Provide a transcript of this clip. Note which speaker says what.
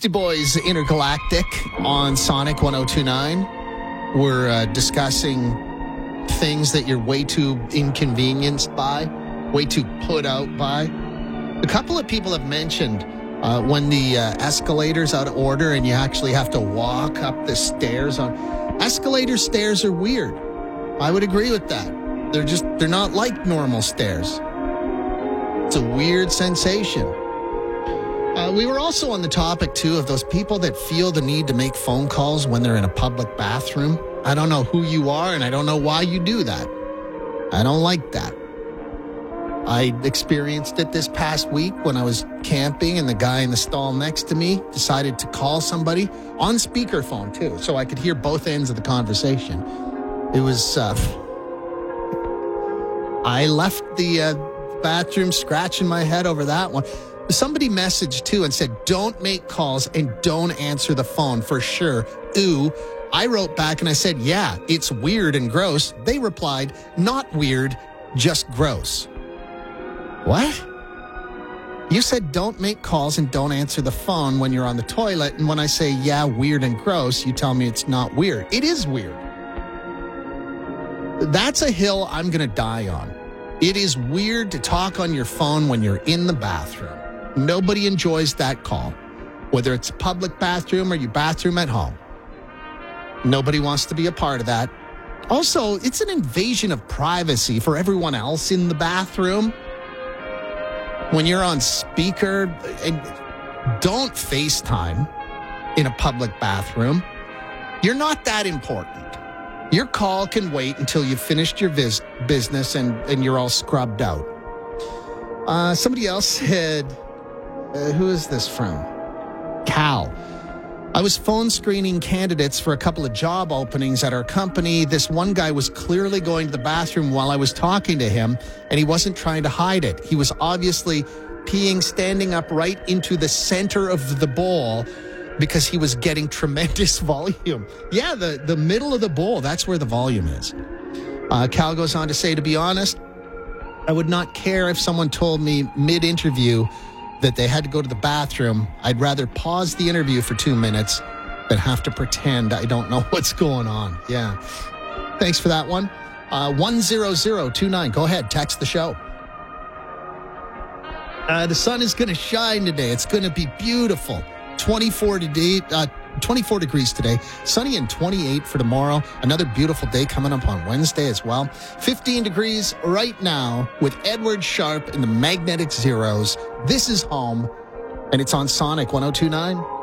Speaker 1: Beastie Boys Intergalactic on Sonic 1029. We're discussing things that you're way too inconvenienced by, way too put out by. A couple of people have mentioned when the escalator's out of order and you actually have to walk up the stairs. Escalator stairs are weird. I would agree with that. They're not like normal stairs. It's a weird sensation. We were also on the topic, too, of those people that feel the need to make phone calls when they're in a public bathroom. I don't know who you are, and I don't know why you do that. I don't like that. I experienced it this past week when I was camping, and the guy in the stall next to me decided to call somebody on speakerphone, too, so I could hear both ends of the conversation. It was... I left the bathroom scratching my head over that one. Somebody messaged, too, and said, don't make calls and don't answer the phone for sure. Ooh. I wrote back and I said, yeah, it's weird and gross. They replied, not weird, just gross. What? You said don't make calls and don't answer the phone when you're on the toilet. And when I say, yeah, weird and gross, you tell me it's not weird. It is weird. That's a hill I'm going to die on. It is weird to talk on your phone when you're in the bathroom. Nobody enjoys that call, whether it's a public bathroom or your bathroom at home. Nobody wants to be a part of that. Also, it's an invasion of privacy for everyone else in the bathroom. When you're on speaker, and don't FaceTime in a public bathroom. You're not that important. Your call can wait until you've finished your business and you're all scrubbed out. Somebody else said, who is this from? Cal. I was phone screening candidates for a couple of job openings at our company. This one guy was clearly going to the bathroom while I was talking to him, and he wasn't trying to hide it. He was obviously peeing standing up right into the center of the bowl because he was getting tremendous volume. Yeah, the middle of the bowl, that's where the volume is. Cal goes on to say, to be honest, I would not care if someone told me mid-interview that they had to go to the bathroom. I'd rather pause the interview for 2 minutes than have to pretend I don't know what's going on. Yeah. Thanks for that one. 10029. Go ahead. Text the show. The sun is going to shine today. It's going to be beautiful. 24 degrees today. Sunny and 28 for tomorrow. Another beautiful day coming up on Wednesday as well. 15 degrees right now with Edward Sharp and the Magnetic Zeros. This is home, and it's on Sonic 1029.